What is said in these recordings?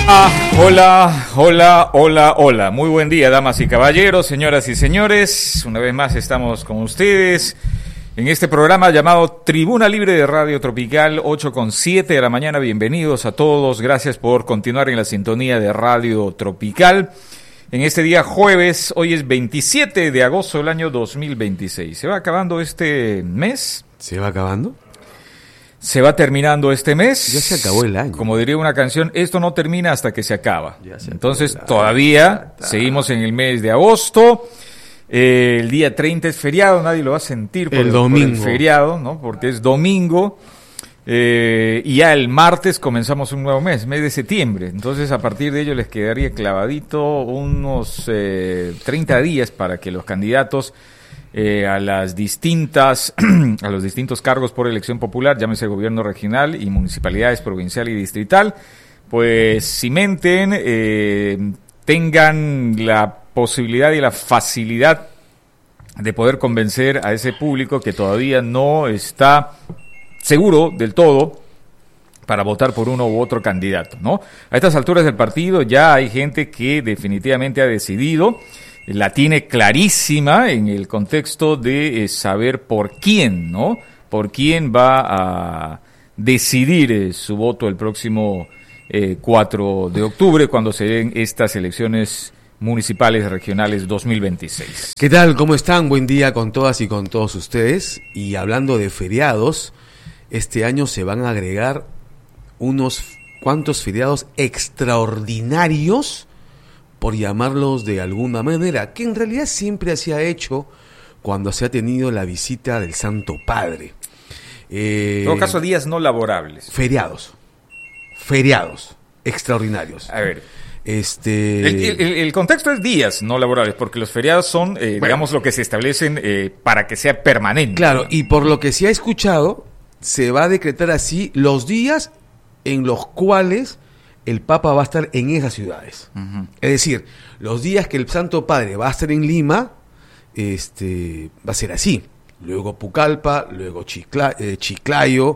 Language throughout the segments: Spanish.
Hola. Muy buen día, damas y caballeros, señoras y señores. Una vez más estamos con ustedes en este programa llamado Tribuna Libre de Radio Tropical, 8:07 de la mañana. Bienvenidos a todos. Gracias por continuar en la sintonía de Radio Tropical. En este día jueves, hoy es 27 de agosto del año 2026. ¿Se va acabando este mes? ¿Se va acabando? Se va terminando este mes. Ya se acabó el año. Como diría una canción, esto no termina hasta que se acaba. Entonces, año. Todavía seguimos en el mes de agosto. El día 30 es feriado, nadie lo va a sentir por domingo. Por el feriado, ¿no? Porque es domingo. Y ya el martes comenzamos un nuevo mes de septiembre. Entonces, a partir de ello les quedaría clavadito unos 30 días para que los candidatos a los distintos cargos por elección popular, llámese gobierno regional y municipalidades provincial y distrital, pues cimenten, tengan la posibilidad y la facilidad de poder convencer a ese público que todavía no está seguro del todo para votar por uno u otro candidato, ¿no? A estas alturas del partido ya hay gente que definitivamente ha decidido, la tiene clarísima en el contexto de saber por quién, ¿no? Por quién va a decidir su voto el próximo 4 de octubre, cuando se den estas elecciones municipales regionales 2026. ¿Qué tal? ¿Cómo están? Buen día con todas y con todos ustedes. Y hablando de feriados, este año se van a agregar unos cuantos feriados extraordinarios, por llamarlos de alguna manera, que en realidad siempre se ha hecho cuando se ha tenido la visita del Santo Padre. En todo caso, días no laborables. Feriados extraordinarios. A ver, El contexto es días no laborables, porque los feriados son, digamos, lo que se establecen para que sea permanente. Claro, y por lo que se ha escuchado, se va a decretar así los días en los cuales el Papa va a estar en esas ciudades. Uh-huh. Es decir, los días que el Santo Padre va a estar en Lima, va a ser así. Luego Pucallpa, luego Chiclayo,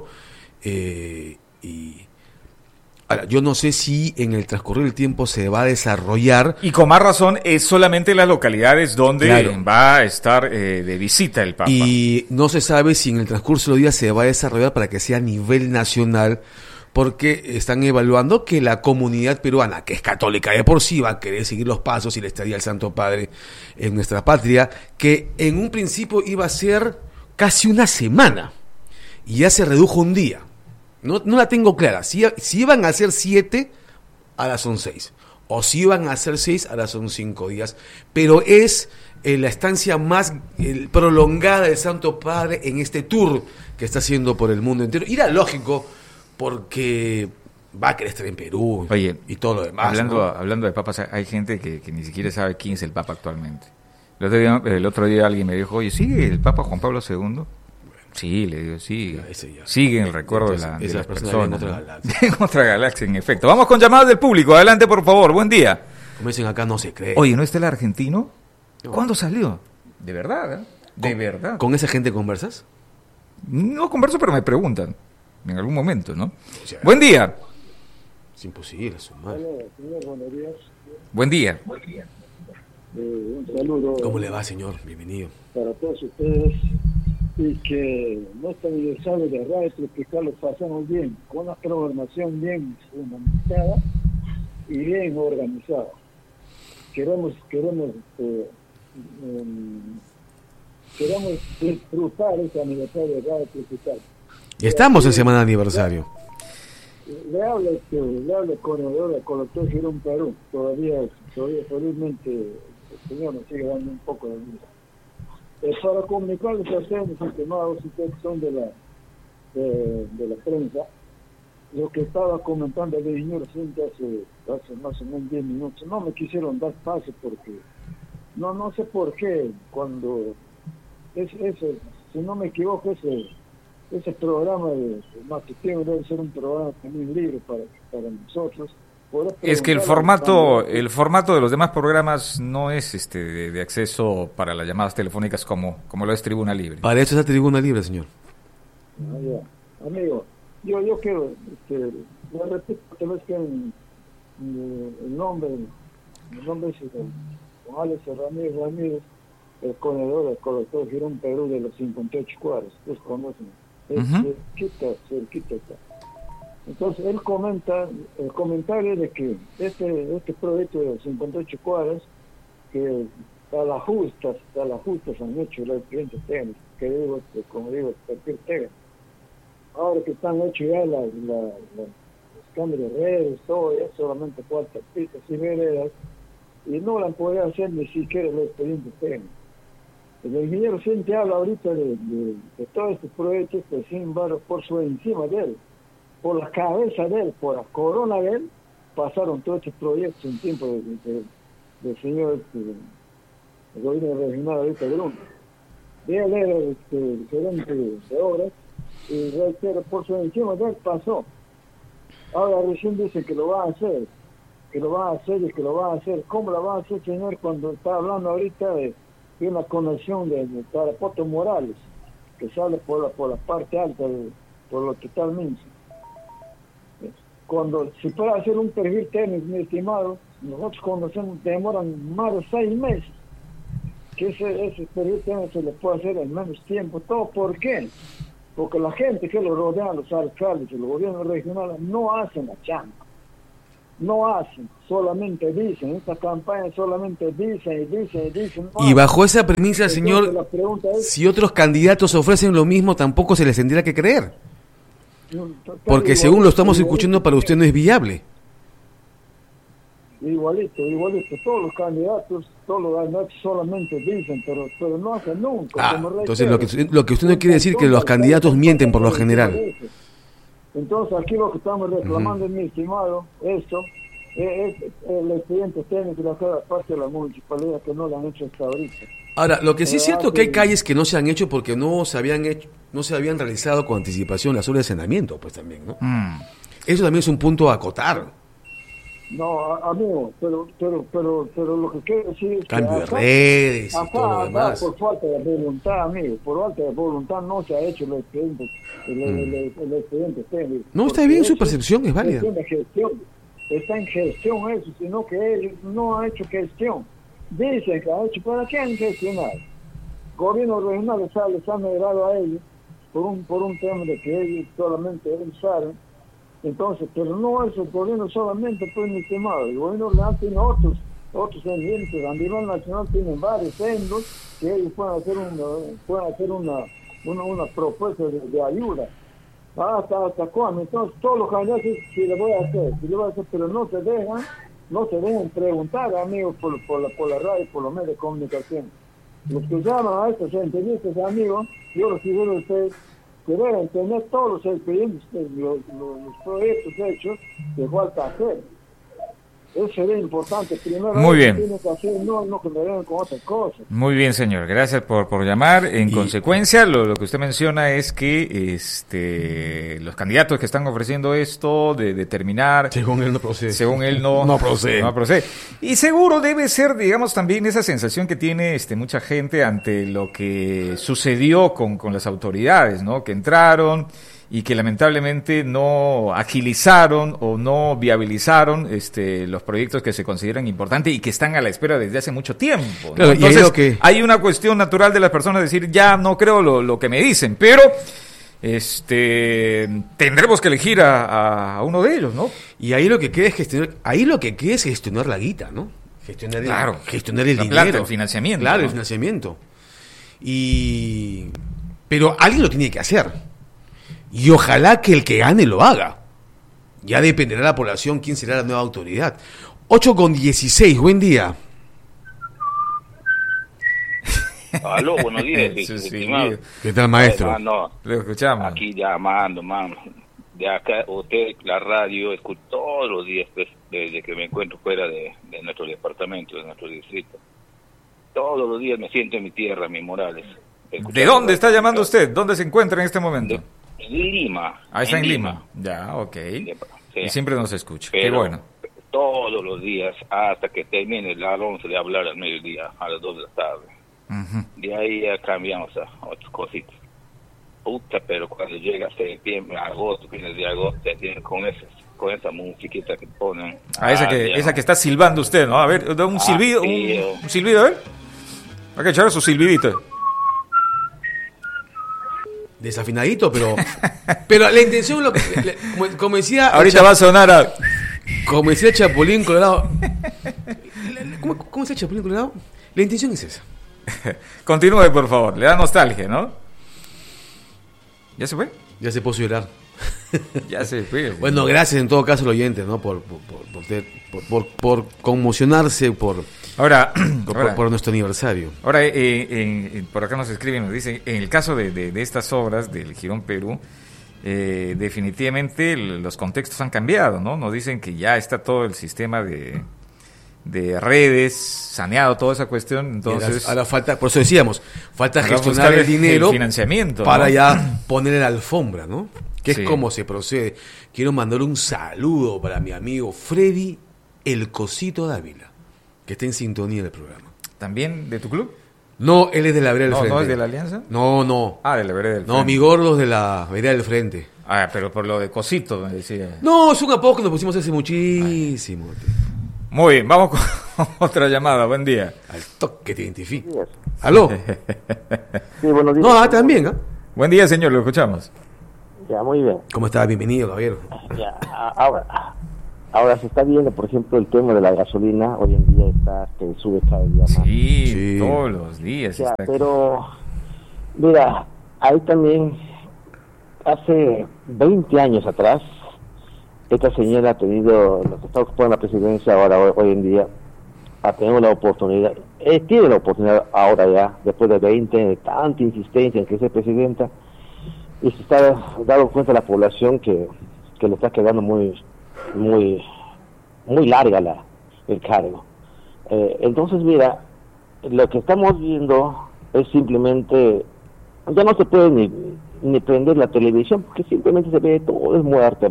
y ahora, yo no sé si en el transcurrir del tiempo se va a desarrollar. Y con más razón, es solamente las localidades donde va a estar de visita el Papa. Y no se sabe si en el transcurso de los días se va a desarrollar para que sea a nivel nacional, porque están evaluando que la comunidad peruana, que es católica de por sí, va a querer seguir los pasos y la estadía del Santo Padre en nuestra patria, que en un principio iba a ser casi una semana, y ya se redujo un día. No la tengo clara. Si iban a ser 7, ahora son 6. O si iban a ser 6, ahora son 5 días. Pero es la estancia más prolongada del Santo Padre en este tour que está haciendo por el mundo entero. Y era lógico, porque va a querer estar en Perú. Oye, y todo lo demás. Hablando de papas, hay gente que ni siquiera sabe quién es el Papa actualmente. El otro día alguien me dijo, oye, ¿sigue el Papa Juan Pablo II? Sí, le digo, sí. Sigue en el recuerdo de las personas. En otra galaxia, en efecto. Vamos con llamadas del público. Adelante, por favor. Buen día. Como dicen acá, no se cree. Oye, ¿no está el argentino? No. ¿Cuándo salió? De verdad, ¿eh? De verdad. ¿Con esa gente conversas? No converso, pero me preguntan. En algún momento, ¿no? O sea, buen día. Es imposible sumar. Señor, buenos días. Buen día. Un saludo. ¿Cómo le va, señor? Bienvenido. Para todos ustedes. Y que nuestro aniversario de Radio Tropical lo pasamos bien, con una programación bien fundamentada y bien organizada. Queremos disfrutar ese aniversario de Radio Tropical. Y estamos en semana de aniversario. Le hablo con el doctor Girón Perú. Todavía felizmente el señor nos sigue dando un poco de vida. Para comunicarles a ustedes, estimados, ustedes son de la prensa, lo que estaba comentando el señor hace más o menos 10 minutos. No me quisieron dar paso porque no sé por qué, cuando si no me equivoco, ese programa de matutino debe ser un programa también libre para nosotros. Es que el formato de los demás programas no es de acceso para las llamadas telefónicas como lo es Tribuna Libre. Para eso es la Tribuna Libre, señor. Amigo, yo quiero, le repito, tal vez que el nombre es Alex Ramírez, el corredor del colector Girón Perú de los 58 cuadros. Ustedes conocen. Cerquita está. Entonces él comenta, el comentario de que este proyecto de los 58 cuadros, que a las justas han hecho los clientes técnicos, que digo, como digo, el perfil técnico. Ahora que están hechos ya los cambios de redes, todo, ya solamente falta pistas y veredas, y no la puede hacer ni siquiera los expedientes técnicos. El ingeniero siempre habla ahorita de todos estos proyectos, que sin embargo, por su encima de él, por la cabeza de él, por la corona de él, pasaron todos estos proyectos en tiempo del señor el gobierno regional ahorita Bruno. Él era el gerente de obras, y reitero, por su encima de él pasó. Ahora recién dice que lo va a hacer, ¿Cómo la va a hacer, señor, cuando está hablando ahorita de una conexión de Tarapoto Morales, que sale por la parte alta, por lo total Minsa? Cuando se puede hacer un perfil técnico, mi estimado, nosotros conocemos, demoran más de 6 meses, que ese perfil técnico se le puede hacer en menos tiempo. ¿Todo por qué? Porque la gente que lo rodea, los alcaldes y los gobiernos regionales, no hacen la chamba. No hacen, solamente dicen. Esta campaña solamente dicen. Y bajo esa premisa, señor, la pregunta es, si otros candidatos ofrecen lo mismo, tampoco se les tendría que creer. Porque según lo estamos escuchando, para usted no es viable. Igualito. Todos los candidatos, todos los candidatos solamente dicen, pero no hacen nunca. Entonces lo que usted no quiere decir que los candidatos mienten por lo general. Entonces aquí lo que estamos reclamando, mi estimado, esto es el expediente técnico de cada parte de la municipalidad que no lo han hecho hasta ahorita. Ahora, lo que sí es cierto que hay calles que no se han hecho porque no se habían realizado con anticipación las obras de saneamiento, pues también, ¿no? Eso también es un punto a acotar. No, amigo, pero lo que quiero decir es cambio que de redes y todo lo demás. Por falta de voluntad, amigo, por falta de voluntad no se ha hecho el expediente técnico. No, está bien, su percepción es válida. Está en gestión eso, sino que ellos no han hecho gestión. Dicen que han hecho, ¿para qué han gestionado? Gobierno regional les han negado a ellos por un tema de que ellos solamente saben. Entonces, pero no es el gobierno solamente, pues, mi estimado. El gobierno regional tiene otros entes. A nivel nacional tienen varios centros que ellos pueden hacer una propuesta de ayuda. ¿Hasta cuándo? Entonces, todos los candidatos, si le voy a hacer, pero no se dejan preguntar, amigos, por la radio, por los medios de comunicación. Los que llaman a estos entrevistas, amigos, yo los sugiero a ustedes que deben tener todos los expedientes, los proyectos hechos, que falta hacer. Eso sería importante. Primero, muy bien. Tiene que hacer, no que me den con otras cosas. Muy bien, señor. Gracias por llamar. En consecuencia, lo que usted menciona es que los candidatos que están ofreciendo esto de determinar... Según él no procede. Según él no procede. Y seguro debe ser, digamos, también esa sensación que tiene mucha gente ante lo que sucedió con las autoridades, ¿no? Que entraron y que lamentablemente no agilizaron o no viabilizaron los proyectos que se consideran importantes y que están a la espera desde hace mucho tiempo, ¿no? Claro, entonces hay una cuestión natural de las personas decir, ya no creo lo que me dicen, pero tendremos que elegir a uno de ellos, ¿no? Y ahí lo que queda es gestionar la guita, ¿no? Gestionar el dinero, plata, el financiamiento. Claro, ¿no? El financiamiento. Pero alguien lo tiene que hacer. Y ojalá que el que gane lo haga. Ya dependerá de la población quién será la nueva autoridad. 8:16, buen día. Aló, buenos días, estimado. ¿Qué tal, maestro? Hermano, Lo escuchamos. aquí llamando, mano. De acá, usted, la radio, escucho todos los días desde que me encuentro fuera de nuestro departamento, de nuestro distrito. Todos los días me siento en mi tierra, mis Morales. ¿De dónde está llamando usted? ¿Dónde se encuentra en este momento? En Lima. Ah, está en Lima. Ya, ok. Sí. Y siempre nos escucha. Pero, qué bueno. Todos los días, hasta que termine las 11 de hablar al mediodía, a las 2 de la tarde. Uh-huh. De ahí ya cambiamos a otras cositas. Pero cuando llega septiembre, agosto, fines de agosto, ya tiene con esas con esa musiquita que ponen. Esa que está silbando usted, ¿no? A ver, da un silbido, sí, un silbido, a ver. Hay que echar su silbidito. Desafinadito, pero la intención, como decía... Ahorita va a sonar a... Como decía Chapulín Colorado. ¿Cómo decía Chapulín Colorado? La intención es esa. Continúe, por favor. Le da nostalgia, ¿no? ¿Ya se fue? Ya se puso llorar. Ya se fue. Bueno, gracias en todo caso al oyente, ¿no? Por conmocionarse por nuestro aniversario. Ahora, por acá nos escriben, nos dicen, en el caso de estas obras del Girón Perú, definitivamente los contextos han cambiado, ¿no? Nos dicen que ya está todo el sistema de redes saneado, toda esa cuestión, entonces... Ahora falta, por eso decíamos, falta gestionar el dinero, el financiamiento, para ¿no? Ya ponerle la alfombra, ¿no? Que Sí. es como se procede. Quiero mandar un saludo para mi amigo Freddy El Cosito Dávila, que está en sintonía del programa. ¿También de tu club? No, él es de la vereda del frente. ¿No es de la Alianza? No. Ah, de la vereda del No, frente. mi gordo es de la vereda del frente. Ah, pero por lo de Cosito, me decía. No, es un apodo que nos pusimos hace muchísimo. Muy bien, vamos con otra llamada. Buen día. Al toque te identifico. ¿Aló? Sí, buenos días. No, también, ¿ah? Buen día, señor, lo escuchamos. Ya, muy bien. ¿Cómo está? Bienvenido, caballero. Ya, ahora se está viendo, por ejemplo, el tema de la gasolina. Hoy en día está que sube cada día más. Sí, todos los días. Ya, está aquí. pero, mira, ahí también, hace 20 años atrás, esta señora ha tenido, lo que está ocupando la presidencia ahora, hoy en día, ha tenido la oportunidad, tiene la oportunidad ahora ya, después de 20 años de tanta insistencia en que sea presidenta, y se está dando cuenta la población que le está quedando muy larga el cargo. Entonces, mira, lo que estamos viendo es simplemente, ya no se puede ni prender la televisión, porque simplemente se ve todo es muerte.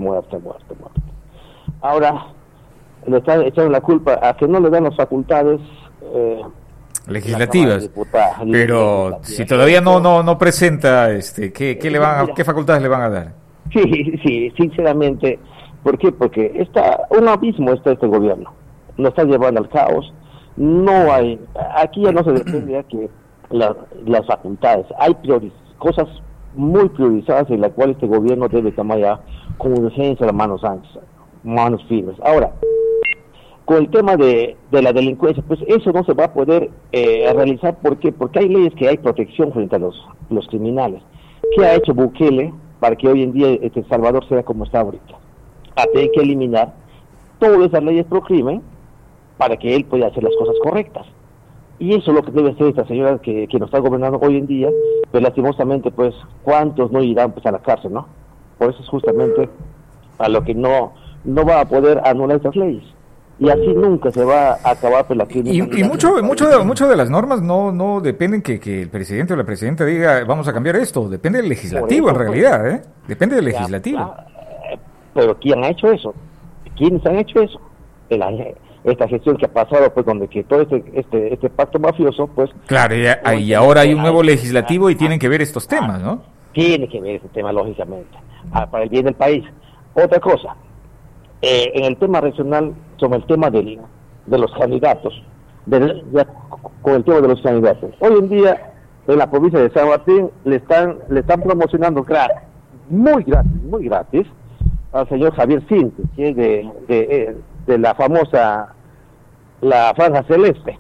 Ahora, le están echando la culpa a que no le dan las facultades legislativas, pero si todavía no presenta, ¿qué facultades le van a dar? Sí, sinceramente, ¿por qué? Porque está un abismo este gobierno, nos está llevando al caos, no hay, aquí ya no se depende de que las facultades, hay cosas muy priorizadas en las cuales este gobierno debe tomar ya con urgencia las manos firmes. Ahora, con el tema de la delincuencia, pues eso no se va a poder realizar. ¿Por qué? Porque hay leyes que hay protección frente a los criminales. ¿Qué ha hecho Bukele para que hoy en día El Salvador sea como está ahorita? A tener que eliminar todas esas leyes pro crimen para que él pueda hacer las cosas correctas. Y eso es lo que debe hacer esta señora que nos está gobernando hoy en día, pero lastimosamente, pues, ¿cuántos no irán pues a la cárcel, no? Por eso es justamente a lo que no va a poder anular esas leyes. Y así nunca se va a acabar pues, la criminalidad. Y mucho de las normas no dependen que el presidente o la presidenta diga vamos a cambiar esto, depende del legislativo en realidad, ¿eh? Depende del legislativo. Pero ¿quién ha hecho eso? ¿Quiénes han hecho eso? Esta gestión que ha pasado, pues, donde que todo este pacto mafioso, pues... Claro, y ahora hay un nuevo legislativo y tienen que ver estos temas, ¿no? Tiene que ver ese tema, lógicamente, para el bien del país. Otra cosa, en el tema regional, sobre el tema de los candidatos, con el tema de los candidatos. Hoy en día, en la provincia de San Martín, le están promocionando muy gratis, al señor Javier Sinte, que es de la famosa la Franja Celeste.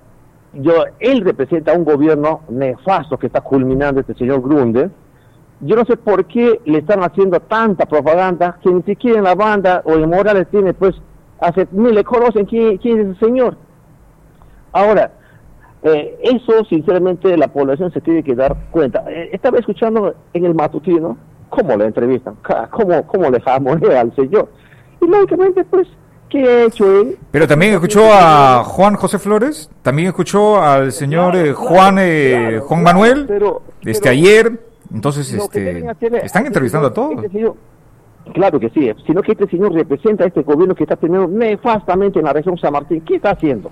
Él representa un gobierno nefasto que está culminando este señor Grunde. Yo no sé por qué le están haciendo tanta propaganda que ni siquiera en la banda o en Morales tiene, pues, ni le conocen quién es ese señor. Ahora, eso sinceramente la población se tiene que dar cuenta. Estaba escuchando en el matutino cómo le entrevistan, cómo le jamonea al señor. Y lógicamente, pues, ¿qué ha hecho él? Pero también escuchó a Juan José Flores, también escuchó al señor Juan Manuel, ayer, entonces están entrevistando a todos. Claro que sí, sino que este señor representa a este gobierno que está teniendo nefastamente en la región San Martín. ¿Qué está haciendo?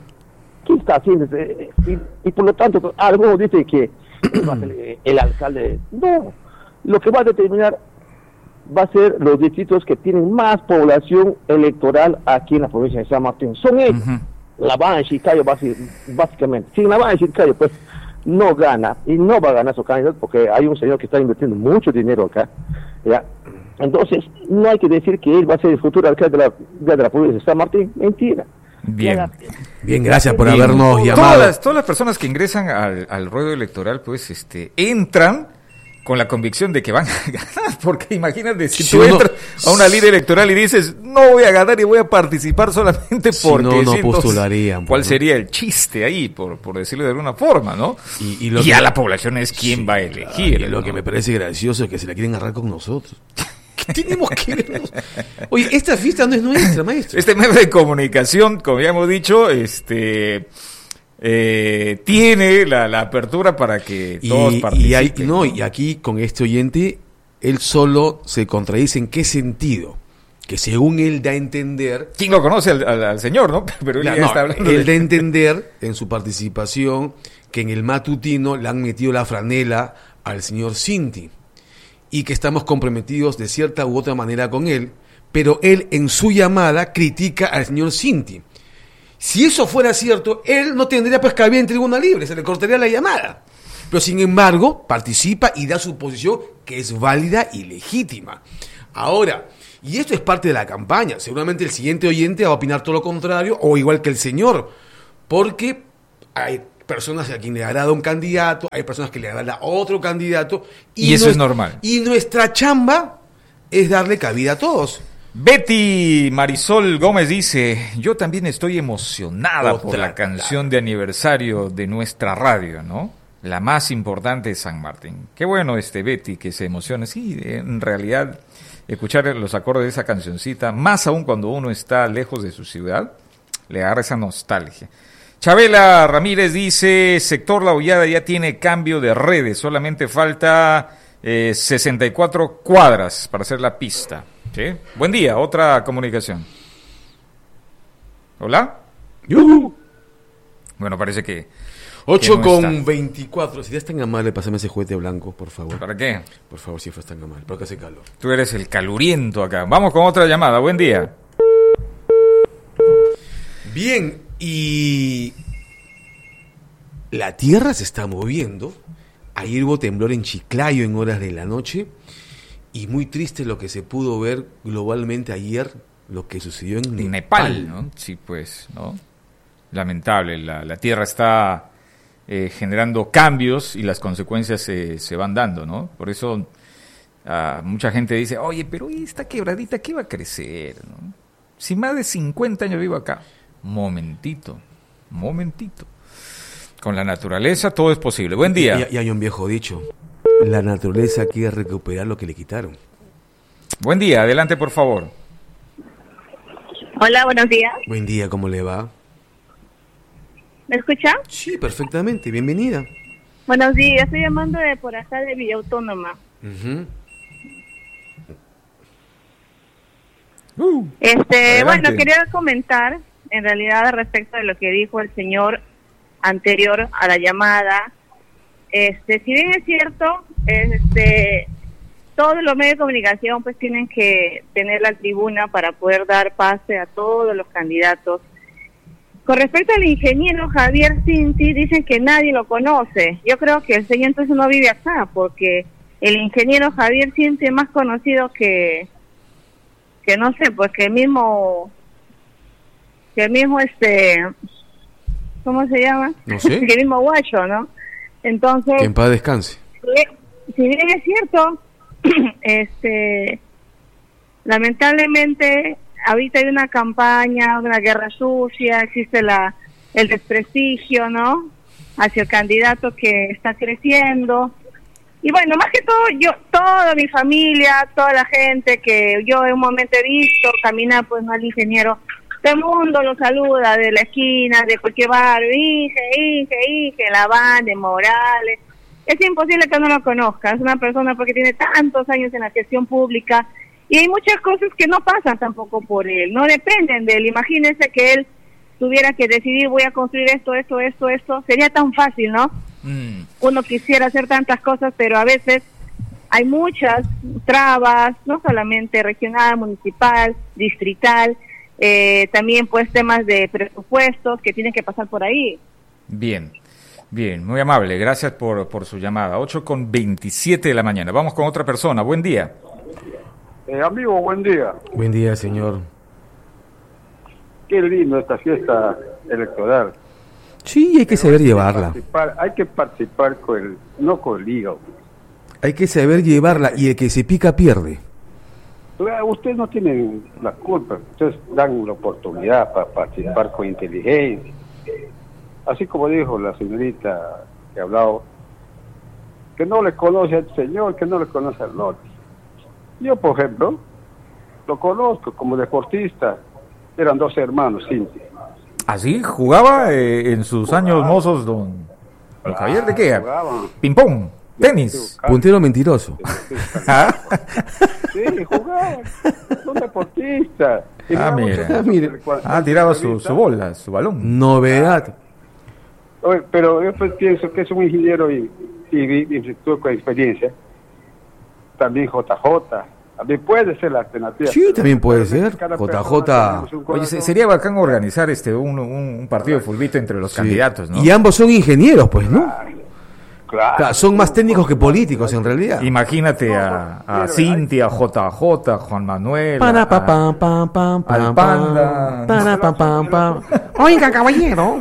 Y por lo tanto, algunos dicen que el alcalde, no, lo que va a determinar va a ser los distritos que tienen más población electoral aquí en la provincia de San Martín. Son ellos. La Habana y Chiclayo, básicamente. Sin La Habana y Chiclayo, pues, no gana, y no va a ganar su candidato, porque hay un señor que está invirtiendo mucho dinero acá, ¿ya? Entonces, no hay que decir que él va a ser el futuro alcalde de la provincia de San Martín. Mentira. Bien, gracias por habernos llamado. Todas las personas que ingresan al ruedo electoral, pues, entran con la convicción de que van a ganar, porque imagínate si tú entras a una línea electoral y dices, no voy a ganar y voy a participar solamente porque no postularían. ¿Cuál sería el chiste ahí, por decirlo de alguna forma, ¿no? Y ya la población es quien va a elegir. Y lo que me parece gracioso es que se la quieren agarrar con nosotros. ¿Qué tenemos que ver? Oye, esta fiesta no es nuestra, maestro. Este medio de comunicación, como ya hemos dicho, tiene la apertura para que todos participen. Y aquí con este oyente, él solo se contradice. ¿En qué sentido? Que según él da a entender... ¿Quién lo conoce al señor, no? Pero él ya está hablando él da a entender en su participación que en el matutino le han metido la franela al señor Cinti y que estamos comprometidos de cierta u otra manera con él, pero él en su llamada critica al señor Cinti. Si eso fuera cierto, él no tendría pues cabida en tribuna libre, se le cortaría la llamada. Pero sin embargo, participa y da su posición, que es válida y legítima. Ahora, y esto es parte de la campaña, seguramente el siguiente oyente va a opinar todo lo contrario, o igual que el señor, porque hay personas a quien le agrada un candidato, hay personas que le agrada otro candidato. Y eso es normal. Y nuestra chamba es darle cabida a todos. Betty Marisol Gómez dice, yo también estoy emocionada por la canción de aniversario de nuestra radio, ¿no? La más importante de San Martín. Qué bueno Betty, que se emocione. Sí, en realidad, escuchar los acordes de esa cancioncita, más aún cuando uno está lejos de su ciudad, le agarra esa nostalgia. Chabela Ramírez dice, sector La Hollada ya tiene cambio de redes, solamente falta 64 cuadras para hacer la pista. ¿Sí? Buen día, otra comunicación. ¿Hola? ¡Yuhu! Bueno, parece que 8:24. Si eres tan amable, pásame ese juguete blanco, por favor. ¿Para qué? Por favor, si fueras tan amable, porque hace calor. Tú eres el caluriento acá. Vamos con otra llamada, buen día. Bien, y la tierra se está moviendo. Ayer hubo temblor en Chiclayo en horas de la noche. Y muy triste lo que se pudo ver globalmente ayer, lo que sucedió en Nepal, ¿no? Sí, pues, ¿no? Lamentable, la tierra está generando cambios y las consecuencias se van dando, ¿no? Por eso mucha gente dice, oye, pero esta quebradita, ¿qué va a crecer? ¿No? Si más de 50 años vivo acá. Momentito. Con la naturaleza todo es posible. Buen día. Y hay un viejo dicho. La naturaleza quiere recuperar lo que le quitaron. Buen día, adelante por favor. Hola, buenos días. Buen día, ¿cómo le va? ¿Me escucha? Sí, perfectamente, bienvenida. Buenos días, estoy llamando de por acá de Villa Autónoma. Bueno, quería comentar en realidad respecto de lo que dijo el señor anterior a la llamada. Si bien es cierto, todos los medios de comunicación pues tienen que tener la tribuna para poder dar pase a todos los candidatos. Con respecto al ingeniero Javier Cinti, dicen que nadie lo conoce. Yo creo que el señor entonces no vive acá, porque el ingeniero Javier Cinti es más conocido que no sé, pues que el mismo ¿cómo se llama? No sé. Que el mismo Guacho, ¿no? Entonces, que en paz descanse. Si bien es cierto, lamentablemente ahorita hay una campaña, una guerra sucia, existe el desprestigio, ¿no? Hacia el candidato que está creciendo. Y bueno, más que todo, toda mi familia, toda la gente que yo en un momento he visto caminar, pues no al ingeniero, todo el mundo lo saluda de la esquina, de cualquier barrio, Inge, La Habana, de Morales. Es imposible que no lo conozca, es una persona porque tiene tantos años en la gestión pública y hay muchas cosas que no pasan tampoco por él, no dependen de él. Imagínense que él tuviera que decidir, voy a construir esto, sería tan fácil, ¿no? Uno quisiera hacer tantas cosas, pero a veces hay muchas trabas, no solamente regional, municipal, distrital, también pues temas de presupuestos que tienen que pasar por ahí. Bien, muy amable, gracias por su llamada. 8:27 de la mañana. Vamos con otra persona, buen día. Amigo, buen día. Buen día, señor. Qué lindo esta fiesta electoral. Sí, hay que saber llevarla. Hay que participar no con el lío. Hay que saber llevarla y el que se pica pierde. Ustedes no tienen la culpa, ustedes dan la oportunidad para participar con inteligencia. Así como dijo la señorita que ha hablado, que no le conoce al señor, que no le conoce al otro. Yo, por ejemplo, lo conozco como deportista, eran 2 hermanos, Cinti. ¿Así? ¿Jugaba en sus años mozos, don Javier? ¿De qué? ¿Ping-pong? ¿Tenis? Puntero mentiroso. Sí, jugaba. Un deportista. Mira. Tiraba su bola, su balón. Novedad. Oye, pero yo pues pienso que es un ingeniero y con experiencia. También JJ. También puede ser la alternativa. Sí, también puede ser. JJ. Oye, sería bacán organizar un partido de fulbito entre los candidatos, ¿no? Y ambos son ingenieros, pues, ¿no? Claro, son más técnicos que políticos, en realidad. Imagínate a Cintia, JJ, Juan Manuel, al Panda. Oiga, caballero.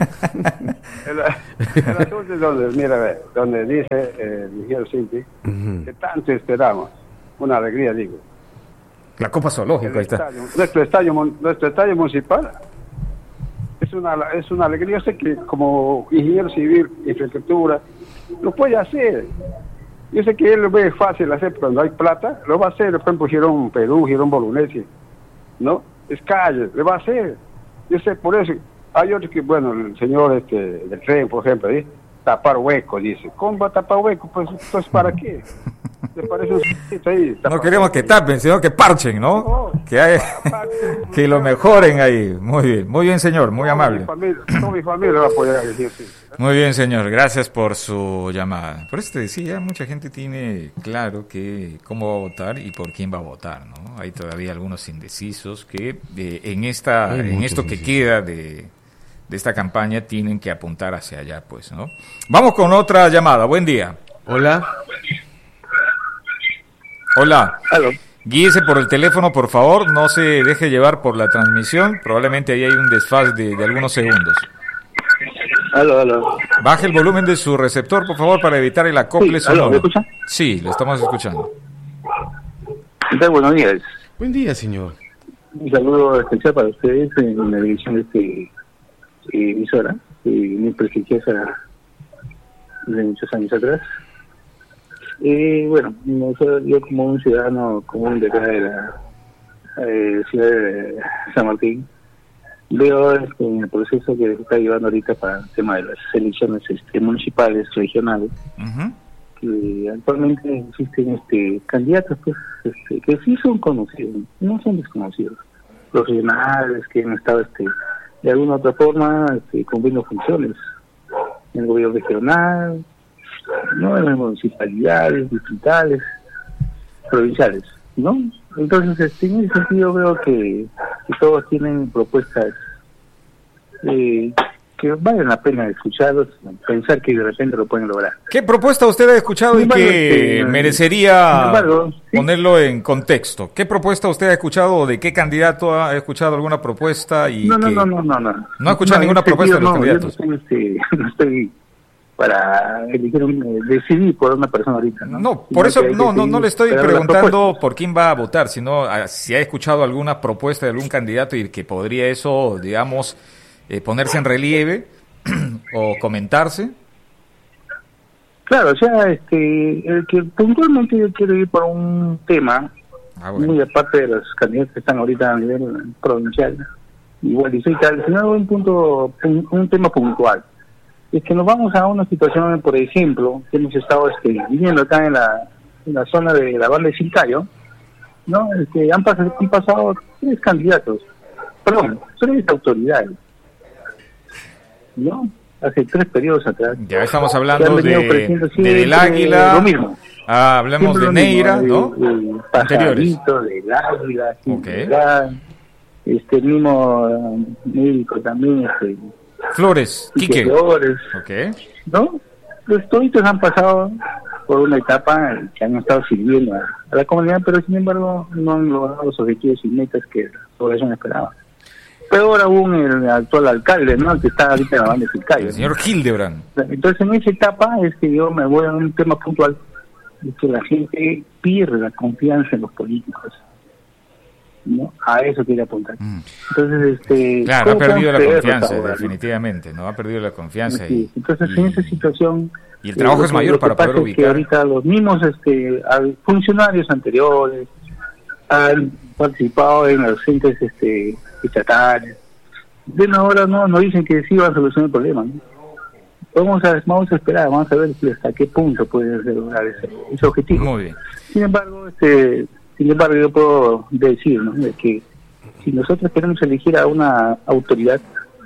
El asunto es donde dice el ingeniero Cinti, que tanto esperamos. Una alegría, digo. La Copa Zoológica, ahí está. Nuestro estadio municipal es una alegría. Yo sé que como ingeniero civil, infraestructura, lo puede hacer. Yo sé que él lo ve fácil hacer, pero cuando hay plata, lo va a hacer. Por ejemplo, Girón Perú, Girón Bolognesi, ¿no? Es calle, lo va a hacer. Yo sé, por eso, hay otros que, bueno, el señor del tren, por ejemplo, ¿sí? Tapar hueco, dice. ¿Cómo va a tapar hueco? Pues ¿para qué? ¿Te parece un sitio ahí? No queremos que tapen, sino que parchen, ¿no? Que lo mejoren ahí. Muy bien, señor, muy amable. Toda mi familia va a apoyar. Muy bien, señor, gracias por su llamada. Por eso te decía, mucha gente tiene claro cómo va a votar y por quién va a votar, ¿no? Hay todavía algunos indecisos que en esto que queda de esta campaña tienen que apuntar hacia allá, pues, ¿no? Vamos con otra llamada. Buen día. Hola. Aló. Guíese por el teléfono, por favor. No se deje llevar por la transmisión. Probablemente ahí hay un desfase de algunos segundos. Aló. Baje el volumen de su receptor, por favor, para evitar el acople sonoro. ¿Me escucha? Sí, lo estamos escuchando. Buenos días. Buen día, señor. Un saludo especial para ustedes en la dirección de esta emisora, muy prestigiosa de muchos años atrás. Bueno, yo como un ciudadano común de acá de la ciudad de San Martín, veo el proceso que se está llevando ahorita para el tema de las elecciones municipales, regionales, que actualmente existen candidatos pues, que sí son conocidos, no son desconocidos, los regionales que han estado de alguna otra forma cumpliendo funciones en el gobierno regional, no en las municipalidades, distritales, provinciales, ¿no? Entonces, en ese sentido veo que todos tienen propuestas que valen la pena escucharlos, pensar que de repente lo pueden lograr. ¿Qué propuesta usted ha escuchado y que merecería ponerlo en contexto? ¿Qué propuesta usted ha escuchado o de qué candidato ha escuchado alguna propuesta? No ha escuchado ninguna propuesta de los candidatos. No estoy para elegir decidir por una persona ahorita, ¿no? No, por eso no le estoy preguntando por quién va a votar, sino si ha escuchado alguna propuesta de algún candidato y que podría eso, digamos, ponerse en relieve o comentarse. Claro, o sea, el que puntualmente yo quiero ir por un tema, muy aparte de los candidatos que están ahorita a nivel provincial, igual distrital, sino un tema puntual. Es que nos vamos a una situación, por ejemplo, que hemos estado viviendo acá en la zona de la banda de Chilcayo, ¿no? Han pasado 3 autoridades, ¿no? Hace 3 periodos atrás. Ya estamos hablando del Águila, lo mismo. hablamos Siempre de lo Neira, mismo, ¿no? El pajarito, del águila, Okay. el mismo médico también, Flores, Quique. Flores, Ok. ¿no? Los toditos han pasado por una etapa que han estado sirviendo a la comunidad, pero sin embargo no han logrado los objetivos y metas que la población esperaba. Peor aún el actual alcalde, ¿no? El que está ahorita en la banda de Filcayo. El señor Hildebrand. Entonces en esa etapa es que yo me voy a un tema puntual, es que la gente pierde la confianza en los políticos, ¿no? A eso quiere apuntar. Entonces, Claro, ha ¿cómo perdido la podemos confianza, ahora, no? definitivamente, ¿no? Ha perdido la confianza. Sí, entonces en esa situación y el trabajo es mayor para poder lo que pasa es que ubicar. ahorita los mismos funcionarios anteriores han participado en los entes estatales. De ahora no dicen que sí van a solucionar el problema, ¿no? Vamos a esperar, vamos a ver hasta qué punto puede lograr ese objetivo. Muy bien. Sin embargo, yo puedo decir, ¿no? De que si nosotros queremos elegir a una autoridad,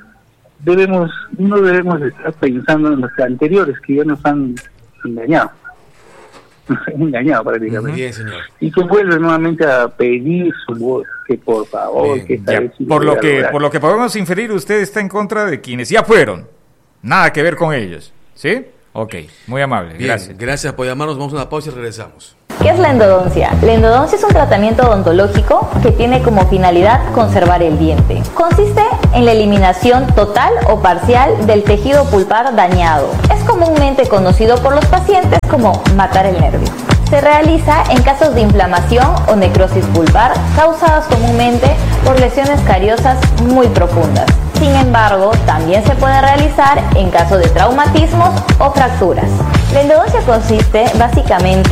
no debemos estar pensando en los anteriores que ya nos han engañado. Nos han engañado prácticamente. Bien, señor. Y que vuelven nuevamente a pedir su voz, que por favor, Bien, que esta Ya, vez sí por lo pueda que lograr. por lo que podemos inferir, usted está en contra de quienes ya fueron. Nada que ver con ellos. ¿Sí? Ok, muy amable. Bien, Gracias. gracias por llamarnos. Vamos a una pausa y regresamos. ¿Qué es la endodoncia? La endodoncia es un tratamiento odontológico que tiene como finalidad conservar el diente. Consiste en la eliminación total o parcial del tejido pulpar dañado. Es comúnmente conocido por los pacientes como matar el nervio. Se realiza en casos de inflamación o necrosis pulpar causadas comúnmente por lesiones cariosas muy profundas. Sin embargo, también se puede realizar en caso de traumatismos o fracturas. La endodoncia consiste básicamente